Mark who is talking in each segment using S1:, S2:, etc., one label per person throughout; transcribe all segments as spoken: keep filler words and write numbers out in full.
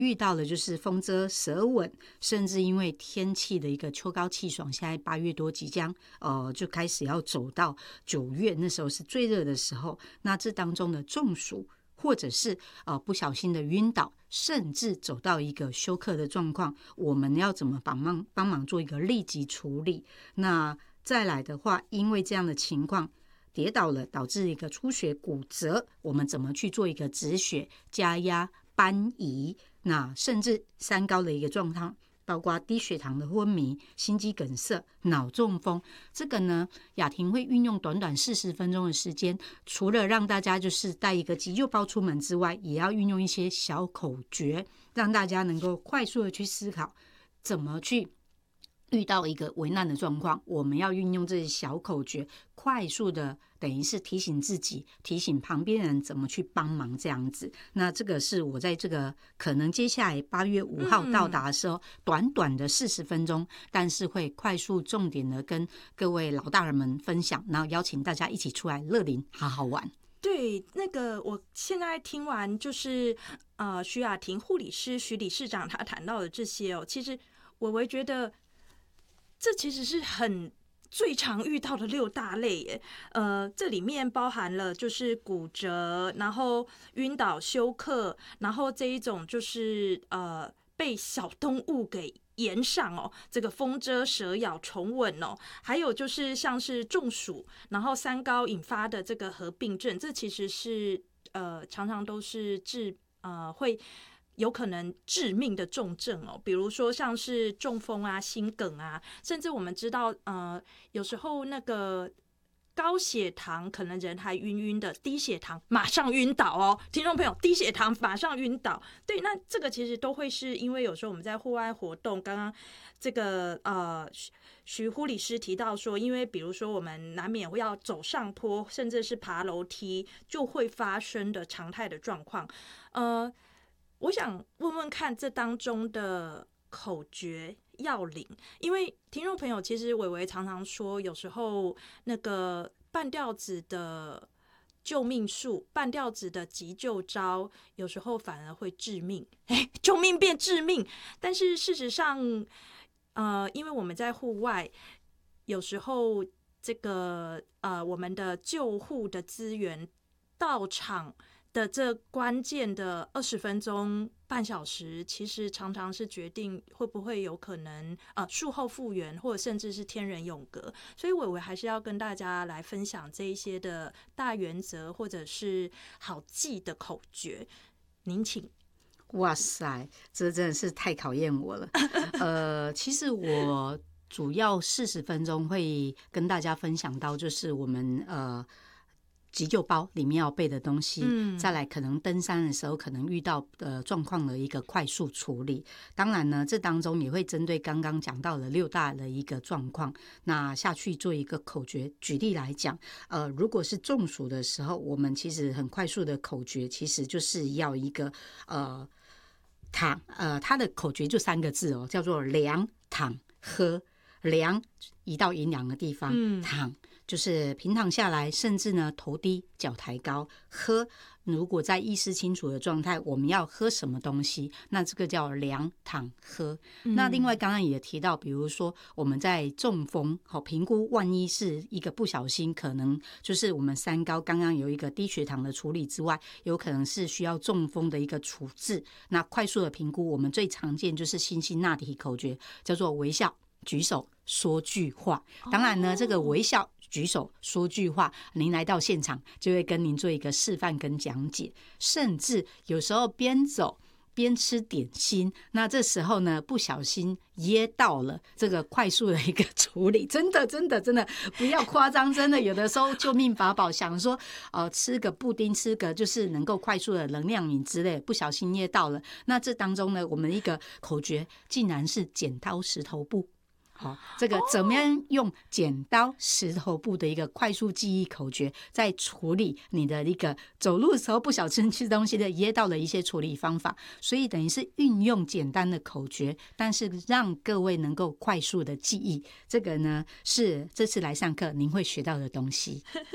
S1: 遇到了就是风遮蛇吻，甚至因为天气的一个秋高气爽，现在八月多即将呃就开始要走到九月，那时候是最热的时候。那这当中的中暑，或者是呃不小心的晕倒，甚至走到一个休克的状况，我们要怎么帮忙帮忙做一个立即处理？那再来的话，因为这样的情况跌倒了，导致一个出血骨折，我们怎么去做一个止血、加压、搬移？那甚至三高的一个状况，包括低血糖的昏迷、心肌梗塞、脑中风，这个呢，雅婷会运用短短四十分钟的时间，除了让大家就是带一个急救包出门之外，也要运用一些小口诀，让大家能够快速的去思考怎么去遇到一个危难的状况，我们要运用这些小口诀，快速的等于是提醒自己，提醒旁边人怎么去帮忙这样子。那这个是我在这个可能接下来八月五号到达的时候，嗯、短短的四十分钟，但是会快速重点的跟各位老大人们分享，然后邀请大家一起出来乐龄好好玩。
S2: 对，那个我现在听完就是呃徐雅婷护理师徐理事长他谈到的这些哦，其实我会觉得这其实是很最常遇到的六大类耶。呃，这里面包含了就是骨折，然后晕倒、休克，然后这一种就是呃被小动物给延上哦，这个风蛰、蛇咬、虫吻哦，还有就是像是中暑，然后三高引发的这个合并症，这其实是呃常常都是致呃会。有可能致命的重症哦，比如说像是中风啊、心梗啊，甚至我们知道，呃，有时候那个高血糖可能人还晕晕的，低血糖马上晕倒哦。听众朋友，低血糖马上晕倒，对，那这个其实都会是因为有时候我们在户外活动，刚刚这个呃徐护理师提到说，因为比如说我们难免会要走上坡，甚至是爬楼梯，就会发生的常态的状况，呃。我想问问看，这当中的口诀要领，因为听众朋友其实伟伟常常说，有时候那个半吊子的救命术、半吊子的急救招，有时候反而会致命。哎，救命变致命，但是事实上，呃，因为我们在户外，有时候这个呃，我们的救护的资源到场的这关键的二十分钟、半小时，其实常常是决定会不会有可能呃术后复原，或者甚至是天人永隔。所以伟伟还是要跟大家来分享这一些的大原则，或者是好记的口诀。您请。
S1: 哇塞，这真的是太考验我了。呃，其实我主要四十分钟会跟大家分享到，就是我们呃。急救包里面要备的东西，嗯，再来可能登山的时候可能遇到的状况的一个快速处理。当然呢，这当中也会针对刚刚讲到的六大的一个状况，那下去做一个口诀。举例来讲，呃，如果是中暑的时候，我们其实很快速的口诀，其实就是要一个呃躺，呃，它的口诀就三个字哦，叫做量、躺、喝。量移到阴凉的地方，嗯，躺就是平躺下来，甚至呢头低脚抬高。喝，如果在意识清楚的状态，我们要喝什么东西，那这个叫量躺喝。嗯、那另外刚刚也提到，比如说我们在中风，好评估，万一是一个不小心，可能就是我们三高刚刚有一个低血糖的处理之外，有可能是需要中风的一个处置。那快速的评估，我们最常见就是辛辛那提口诀，叫做微笑。举手说句话，当然呢，这个微笑举手说句话，您来到现场就会跟您做一个示范跟讲解，甚至有时候边走边吃点心，那这时候呢不小心噎到了，这个快速的一个处理，真的真的真的不要夸张，真的有的时候救命法宝，想说呃吃个布丁，吃个就是能够快速的能量饮之类，不小心噎到了，那这当中呢，我们一个口诀竟然是剪刀石头布。好，这个怎么样用剪刀石头布的一个快速记忆口诀，在处理你的一个走路的时候不小心吃东西的噎到的一些处理方法，所以等于是运用简单的口诀，但是让各位能够快速的记忆，这个呢是这次来上课您会学到的东西。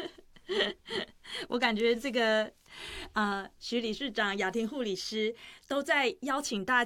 S2: 我感觉这个呃，徐理事长、雅婷护理师都在邀请大家。